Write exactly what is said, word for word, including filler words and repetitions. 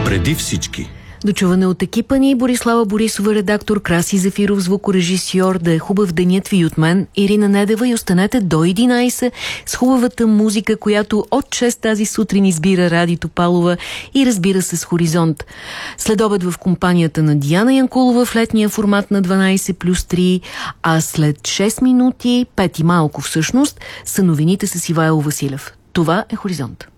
Преди всички. Дочуване от екипа ни: Борислава Борисова, редактор, Краси Зефиров, звукорежисьор. Да е хубав денят ви от мен, Ирина Недева, и останете до единайсет с хубавата музика, която от шест тази сутрин избира Ради Топалова, и разбира се с Хоризонт. След обед в компанията на Диана Янкулова в летния формат на дванайсет плюс три, а след шест минути, пет и малко всъщност, са новините с Ивайло Василев. Това е Хоризонт.